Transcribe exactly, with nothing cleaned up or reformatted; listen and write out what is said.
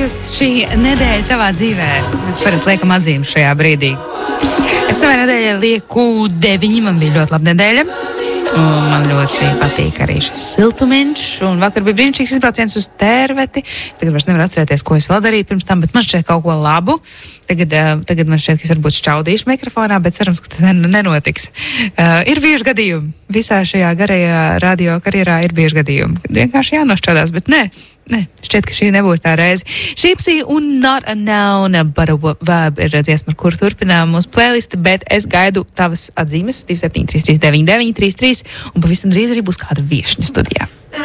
bijusi šī nedēļa tavā dzīvē? Mēs parasti liekam atzīmes šajā brīdī. Es savai nedēļai lieku deviņi, man bija ļoti laba nedēļa. Un man ļoti patīk arī šis siltumiņš. Un vakar bija brīnišķīgs izbrauciens uz Tērveti. Es tagad vairs nevaru atcerēties, ko es vēl darīju pirms tam, bet man šķiet kaut ko labu. Tagad, uh, tagad man šķiet, ka es varbūt šķaudīšu mikrofonā, bet cerams, ka tas nenotiks. Uh, ir bijuši gadījumi. Visā šajā garajā radio karjerā ir bijuši gadījumi. Vienkārši jānošķaudās, bet nē. Nē, šķiet, ka šī nebūs tā reize. Sheepsy un Not a Noun, but a Verb ir dziesma, ar kuru turpinām mūsu playlisti, bet es gaidu tavas atzīmes divi septiņi trīs trīs deviņi deviņi trīs trīs un pavisam drīz arī būs kāda viešņa studijā.